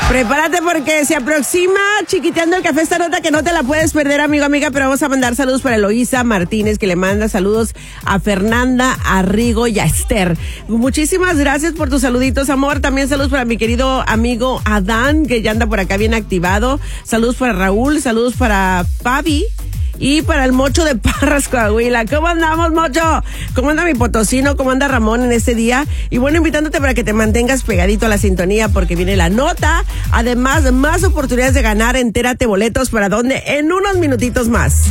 Prepárate porque se aproxima Chiquiteando el Café, esta nota que no te la puedes perder, amigo, amiga, pero vamos a mandar saludos para Eloísa Martínez, que le manda saludos a Fernanda, a Rigo y a Esther. Muchísimas gracias por tus saluditos, amor. También saludos para mi querido amigo Adán, que ya anda por acá bien activado. Saludos para Raúl, saludos para Fabi. Y para el Mocho de Parras, Coahuila. ¿Cómo andamos, Mocho? ¿Cómo anda mi potosino? ¿Cómo anda Ramón en este día? Y bueno, invitándote para que te mantengas pegadito a la sintonía porque viene la nota. Además, más oportunidades de ganar. Entérate boletos para dónde en unos minutitos más.